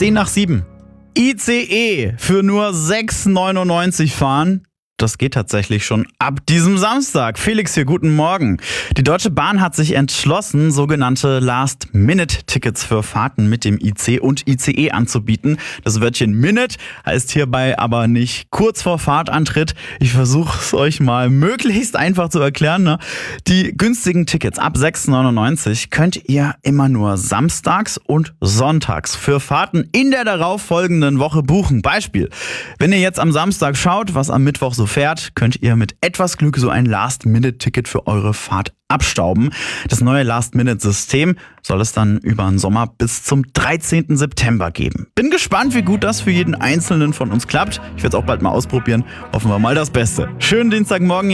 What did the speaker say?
10 nach 7. ICE für nur 6,99 fahren. Das geht tatsächlich schon ab diesem Samstag. Felix hier, guten Morgen. Die Deutsche Bahn hat sich entschlossen, sogenannte Last-Minute-Tickets für Fahrten mit dem IC und ICE anzubieten. Das Wörtchen Minute heißt hierbei aber nicht kurz vor Fahrtantritt. Ich versuche es euch mal möglichst einfach zu erklären. Ne? Die günstigen Tickets ab 6,99 könnt ihr immer nur samstags und sonntags für Fahrten in der darauffolgenden Woche buchen. Beispiel, wenn ihr jetzt am Samstag schaut, was am Mittwoch so fährt, könnt ihr mit etwas Glück so ein Last-Minute-Ticket für eure Fahrt abstauben. Das neue Last-Minute-System soll es dann über den Sommer bis zum 13. September geben. Bin gespannt, wie gut das für jeden Einzelnen von uns klappt. Ich werde es auch bald mal ausprobieren. Hoffen wir mal das Beste. Schönen Dienstagmorgen.